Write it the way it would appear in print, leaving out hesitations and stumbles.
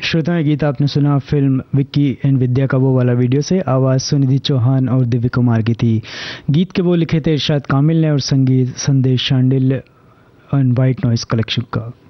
श्रोताओं, ये गीत आपने सुना फिल्म विक्की एंड विद्या का वो वाला वीडियो से। आवाज़ सुनिधि चौहान और दिव्य कुमार की थी। गीत के वो लिखे थे इरशाद कामिल ने और संगीत संदेश Shandilya and white noise collection का।